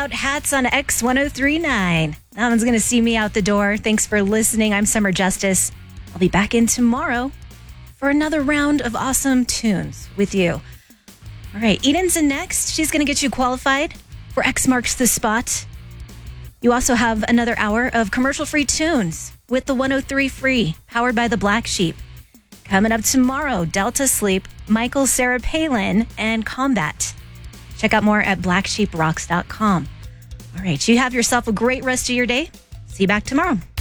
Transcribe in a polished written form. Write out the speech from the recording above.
out hats on X1039. That one's going to see me out the door. Thanks for listening. I'm Summer Justice. I'll be back in tomorrow for another round of awesome tunes with you. All right, Eden's in next. She's going to get you qualified for X Marks the Spot. You also have another hour of commercial-free tunes with the 103 Free, powered by the Black Sheep. Coming up tomorrow, Delta Sleep, Michael, Sarah Palin, and Combat. Check out more at blacksheeprocks.com. All right, you have yourself a great rest of your day. See you back tomorrow.